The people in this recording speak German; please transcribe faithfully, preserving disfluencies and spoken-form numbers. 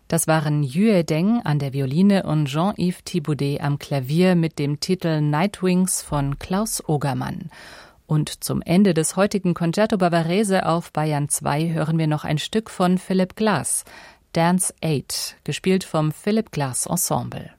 Das waren Yue Deng an der Violine und Jean-Yves Thibaudet am Klavier mit dem Titel Nightwings von Klaus Ogermann. Und zum Ende des heutigen Concerto Bavarese auf Bayern zwei hören wir noch ein Stück von Philip Glass, Dance Eight, gespielt vom Philip Glass Ensemble.